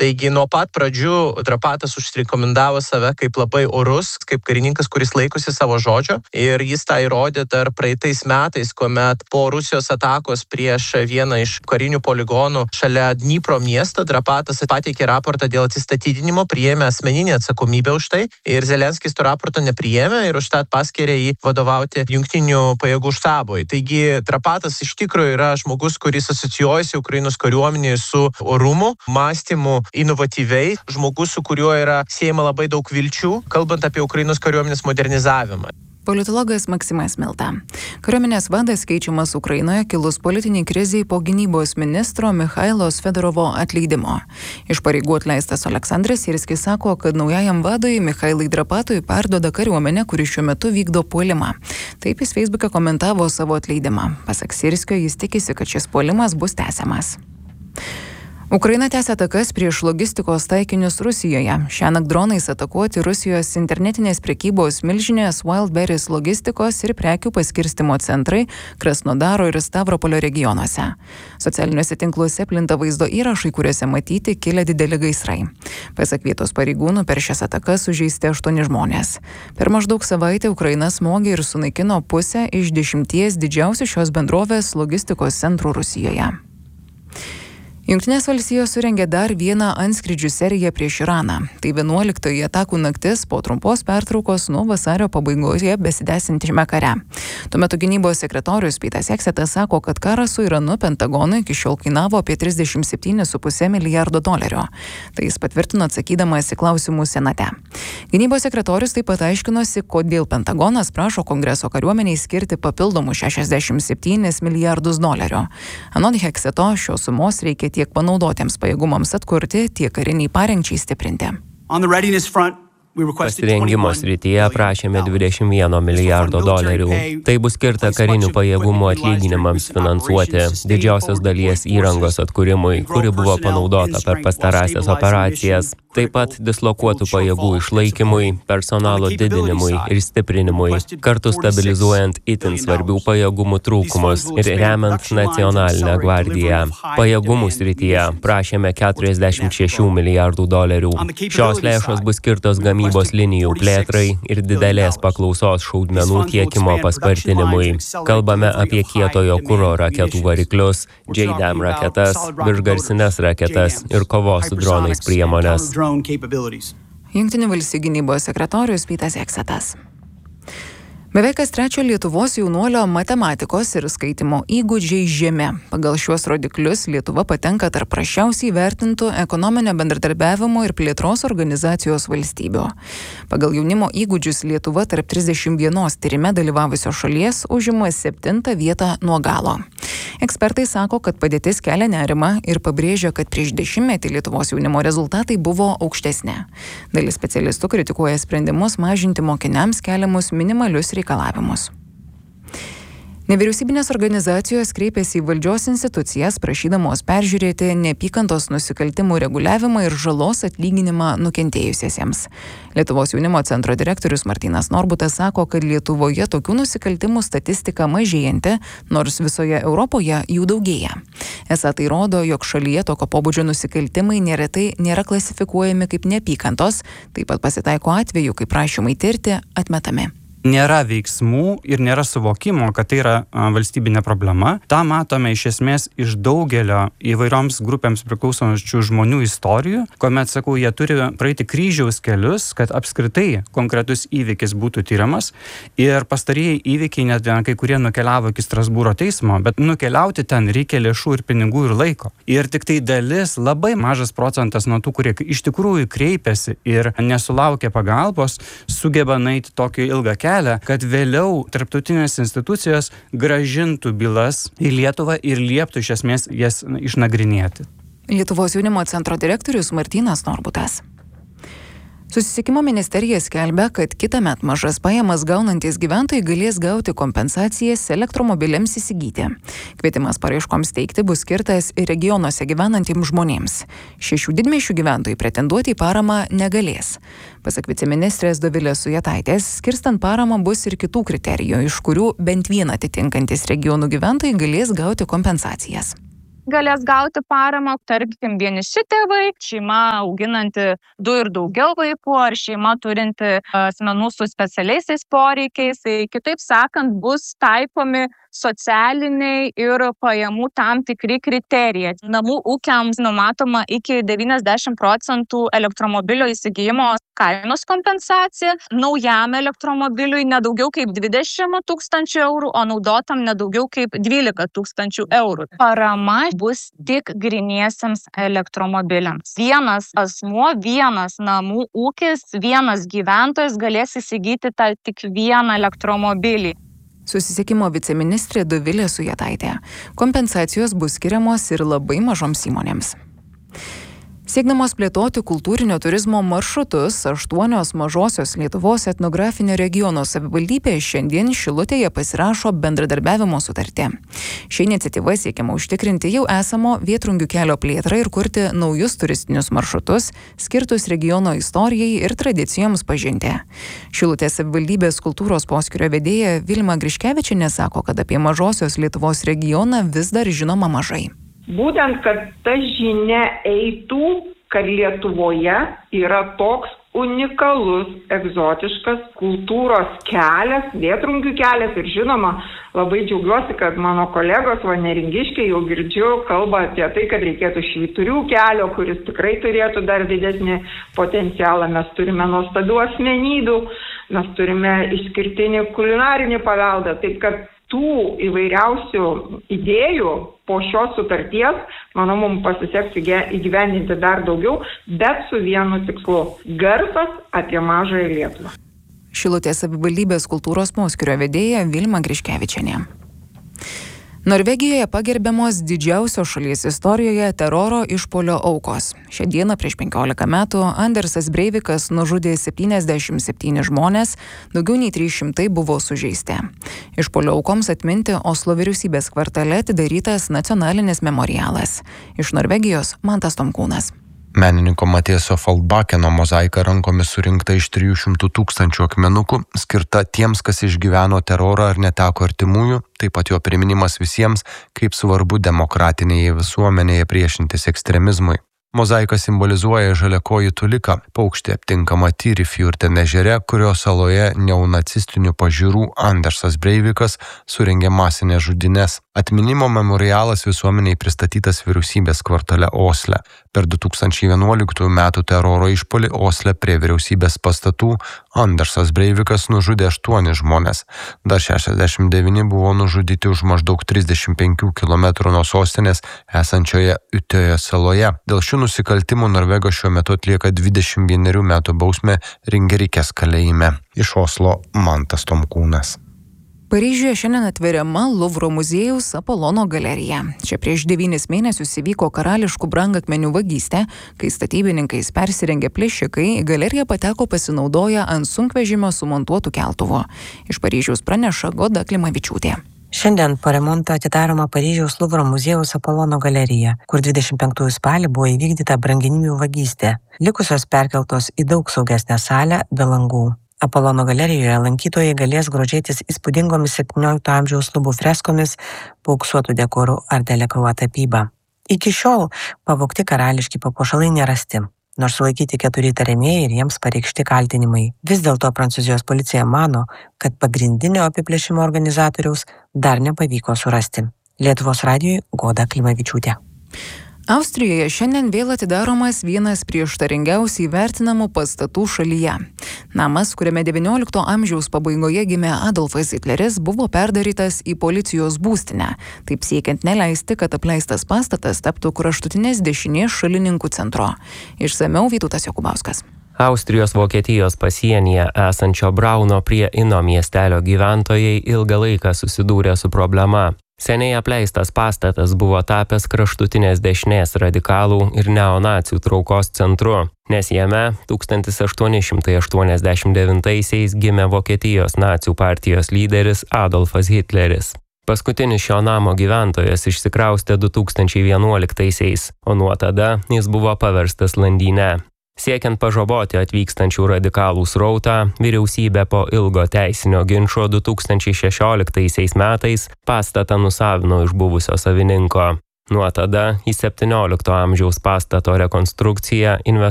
Taigi nuo pat pradžių Drapatas užsirekomendavo save kaip labai orus, kaip karininkas, kuris laikosi savo žodžio. Ir jis tą įrodė dar praeitais metais, kuomet po Rusijos atakos prieš vieną iš karinių poligonų šalia Dnipro miesto Drapatas pateikė raportą dėl atsistatydinimo, priėmė asmeninę atsakomybę už tai. Ir Zelenskis to raporto nepriėmė ir užtat paskyrė jį vadovauti jungtinių pajėgų štabui. Taigi Drapatas iš tikrųjų yra žmogus, kuris asocijuojasi Ukrainos kariuomenėje su orumu, mąstymu inovatyviai, žmogus, su kuriuo yra siejama labai daug vilčių, kalbant apie Ukrainos kariuomenės modernizavimą. Politologas Maksimas Milta. Kariuomenės vadas keičiamas Ukrainoje kilus politiniai kriziai po gynybos ministro Michailo Fedorovo atleidimo. Iš pareigų atleistas Aleksandras Sirskis sako, kad naujajam vadui Michailui Drapatui perduoda kariuomenę, kuri šiuo metu vykdo puolimą. Taip jis Facebook'e komentavo savo atleidimą. Pasak Sirskio, jis tikisi, kad šis puolimas bus tęsiamas. Ukraina tęsia atakas prieš logistikos taikinius Rusijoje. Šiąnakt dronais atakuoti Rusijos internetinės prekybos milžinės Wildberries logistikos ir prekių paskirstimo centrai Krasnodaro ir Stavropolio regionuose. Socialiniuose tinkluose plinta vaizdo įrašai, kuriuose matyti kilę dideli gaisrai. Pasak vietos pareigūnų, per šias atakas sužeisti 8 žmonės. Per maždaug savaitę Ukraina smogė ir sunaikino pusę iš 10 didžiausių šios bendrovės logistikos centrų Rusijoje. Jungtinės valstijos surengė dar vieną antskrydžių seriją prieš Iraną. Tai 11-oji atakų naktis po trumpos pertraukos nuo vasario pabaigoje besidęsiančiame kare. Tuo metu gynybos sekretorius Petas Hegsethas sako, kad karas su Iranu Pentagonui iki šiol kainavo apie $37,5 milijardo. Tai jis patvirtino atsakydamas į klausimus Senate. Gynybos sekretorius taip pat aiškinosi, kodėl Pentagonas prašo Kongreso kariuomeniai skirti papildomų $67 milijardus. Anot Hegsetho, šios sumos reikia tiek panaudotiems pajėgumams atkurti, tiek kariniai parengčiai stiprinti. Pasirengimo srityje prašėme $21 milijardo. Tai bus skirta karinių pajėgumų atlyginimams finansuoti, didžiausios dalies įrangos atkūrimui, kuri buvo panaudota per pastarąsias operacijas, taip pat dislokuotų pajėgų išlaikymui, personalo didinimui ir stiprinimui, kartu stabilizuojant itin svarbių pajėgumų trūkumus ir remiant nacionalinę gvardiją. Pajėgumų srityje prašėme $46 milijardų. Šios lėšos bus skirtos gamybos linijų plėtrai ir didelės paklausos šaudmenų tiekimo paspartinimui. Kalbame apie kietojo kuro raketų variklius, JDAM raketas, viršgarsines raketas ir kovos su dronais priemonės. Jungtinių valstijų gynybos sekretorius Petas Hegsethas. Beveik kas trečio Lietuvos jaunuolio matematikos ir skaitimo įgūdžiai žemi. Pagal šiuos rodiklius Lietuva patenka tarp prasčiausiai vertintų ekonominio bendradarbiavimo ir plėtros organizacijos valstybių. Pagal jaunimo įgūdžius Lietuva tarp 31 tyrime dalyvavusios šalies užima 7 vietą nuo galo. Ekspertai sako, kad padėtis kelia nerimą ir pabrėžia, kad prieš 10 metį Lietuvos jaunimo rezultatai buvo aukštesni. Dalis specialistų kritikuoja sprendimus mažinti mokiniams keliamus minimalius reikalavimus. Nevyriausybinės organizacijos kreipėsi į valdžios institucijas, prašydamos peržiūrėti neapykantos nusikaltimų reguliavimą ir žalos atlyginimą nukentėjusiesiems. Lietuvos jaunimo centro direktorius Martynas Norbutas sako, kad Lietuvoje tokių nusikaltimų statistika mažėjanti, nors visoje Europoje jų daugėja. Esą tai rodo, jog šalyje tokio pobūdžio nusikaltimai neretai nėra klasifikuojami kaip neapykantos, taip pat pasitaiko atvejų, kai prašymai tirti atmetami. Nėra veiksmų ir nėra suvokimo, kad tai yra valstybinė problema. Ta matome iš esmės iš daugelio įvairioms grupėms priklausančių žmonių istorijų, kuomet, sakau, jie turi praeiti kryžiaus kelius, kad apskritai konkretus įvykis būtų tyriamas. Ir pastarieji įvykiai net kai kurie nukeliavo iki Strasbūro teismo, bet nukeliauti ten reikia lėšų ir pinigų ir laiko. Ir tik tai dalis, labai mažas procentas nuo tų, kurie iš tikrųjų kreipiasi ir nesulaukia pagalbos, sugeba nueiti tokį ilgą kelią, kad vėliau tarptautinės institucijos grąžintų bylas į Lietuvą ir lieptų iš esmės jas išnagrinėti. Lietuvos jaunimo centro direktorius Martynas Norbutas. Susisiekimo ministerija skelbia, kad kitąmet mažas pajamas gaunantys gyventojai galės gauti kompensacijas elektromobiliams įsigyti. Kvietimas paraiškoms teikti bus skirtas regionuose gyvenantiems žmonėms. 6 didmiesčių gyventojai pretenduoti į paramą negalės. Pasak viceministrės Dovilės Sujetaitės, skirstant paramą bus ir kitų kriterijų, iš kurių bent vieną atitinkantis regionų gyventojai galės gauti kompensacijas. galės gauti paramą, tarkim, vieniši tėvai, šeima auginanti 2 ir daugiau vaikų, ar šeima turinti asmenų su specialiaisiais poreikiais. Tai, kitaip sakant, bus taikomi socialiniai ir pajamų tam tikri kriterijai. Namų ūkiams numatoma iki 90% elektromobilio įsigijimo kainos kompensacija, naujam elektromobiliui nedaugiau kaip 20 000 eurų, o naudotam nedaugiau kaip 12 000 eurų. Parama bus tik griniesiems elektromobiliams. Vienas asmuo, vienas namų ūkis, vienas gyventojas galės įsigyti tik vieną elektromobilį. Susisiekimo viceministrė Dovilė Sujetaitė. Kompensacijos bus skiriamos ir labai mažoms įmonėms. Siekdamos plėtoti kultūrinio turizmo maršrutus, 8 mažosios Lietuvos etnografinio regiono savivaldybė šiandien Šilutėje pasirašo bendradarbiavimo sutartį. Ši iniciatyva siekiama užtikrinti jau esamo Vėtrungių kelio plėtrą ir kurti naujus turistinius maršrutus, skirtus regiono istorijai ir tradicijoms pažinti. Šilutės savivaldybės kultūros poskyrio vedėja Vilma Griškevičienė sako, kad apie mažosios Lietuvos regioną vis dar žinoma mažai. Būtent, kad ta žinia eitų, kad Lietuvoje yra toks unikalus, egzotiškas kultūros kelias, Vėtrungių kelias ir žinoma, labai džiaugiuosi, kad mano kolegos neringiškiai jau girdžiu kalba apie tai, kad reikėtų Švyturių kelio, kuris tikrai turėtų dar didesnį potencialą. Mes turime nuostabių asmenybių, mes turime išskirtinį kulinarinį paveldą, taip kad tų įvairiausių idėjų po šios sutarties, manau, mums pasiseks įgyvendinti dar daugiau, bet su vienu tikslu – garsas apie mažąją Lietuvą. Šilutės savivaldybės kultūros poskyrio vedėja Vilma Griškevičienė. Norvegijoje pagerbiamos didžiausio šalies istorijoje teroro išpuolio aukos. Šią dieną prieš 15 metų Andersas Breivikas nužudė 77 žmonės, daugiau nei 300 buvo sužeisti. Išpuolio aukoms atminti Oslo vyriausybės kvartale atidarytas nacionalinis memorialas. Iš Norvegijos Mantas Tomkūnas. Menininko Matieso Faldbakeno mozaika rankomis surinkta iš 300 000 akmenukų, skirta tiems, kas išgyveno terorą ar neteko artimųjų, taip pat jo priminimas visiems, kaip svarbu demokratinėje visuomenėje priešintis ekstremizmui. Mozaika simbolizuoja žaliakojį tuliką, paukštį aptinkamą Tyrifjurten ežere, kurio saloje neonacistinių pažiūrų Andersas Breivikas surengė masinės žudynes. Atminimo memorialas visuomeniai pristatytas vyriausybės kvartale Osle. Per 2011 metų teroro išpuolį Osle prie vyriausybės pastatų Andersas Breivikas nužudė 8 žmonės. Dar 69 buvo nužudyti už maždaug 35 km nuo sostinės esančioje Utøya saloje. Dėl šių nusikaltimų Norvegas šiuo metu atlieka 21 metų bausmę Ringerikės kalėjime. Iš Oslo Mantas Tomkūnas. Paryžiuje šiandien atveriama Luvro muziejaus Apolono galerija. Čia prieš 9 mėnesius įvyko karališkų brangakmenių vagystė, kai statybininkais persirengę plėšikai į galeriją pateko pasinaudoję ant sunkvežimio sumontuotų keltuvų. Iš Paryžiaus praneša Goda Klimavičiūtė. Šiandien po remonto atidaroma Paryžiaus Luvro muziejaus Apolono galerija, kur 25 spalį buvo įvykdyta brangenybių vagystė. Likusios perkeltos į daug saugesnę salę be langų. Apolono galerijoje lankytojai galės grožėtis įspūdingomis 17 amžiaus lubų freskomis, paauksuotų dekorų ar delekruo tapyba. Iki šiol pavogti karališki papuošalai nerasti, nors sulaikyti 4 įtariamieji ir jiems pareikšti kaltinimai. Vis dėlto Prancūzijos policija mano, kad pagrindinio apiplėšimo organizatoriaus dar nepavyko surasti. Lietuvos radijui Goda Klimavičiūtė. Austrijoje šiandien vėl atidaromas vienas prieštaringiausiai vertinamų pastatų šalyje. Namas, kuriame XIX amžiaus pabaigoje gimė Adolfas Hitleris, buvo perdarytas į policijos būstinę, taip siekiant neleisti, kad apleistas pastatas taptų kraštutinės dešinės šalininkų centru. Išsamiau Vytautas Jokubauskas. Austrijos-Vokietijos pasienyje esančio Brauno prie Ino miestelio gyventojai ilgą laiką susidūrė su problema. Seniai apleistas pastatas buvo tapęs kraštutinės dešinės radikalų ir neonacių traukos centru, nes jame 1889-aisiais gimė Vokietijos nacių partijos lyderis Adolfas Hitleris. Paskutinis šio namo gyventojas išsikraustė 2011-aisiais, o nuo tada jis buvo paverstas landyne. Siekiant pažaboti atvykstančių radikalų srautą, vyriausybė po ilgo teisinio ginčo 2016 metais pastatą nusavino iš buvusio savininko. Nuo tada į 17 amžiaus pastato rekonstrukciją investavo